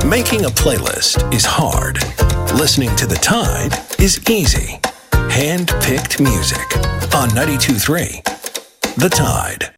Making a playlist is hard. Listening to The Tide is easy. Hand-picked music on 92.3 The Tide.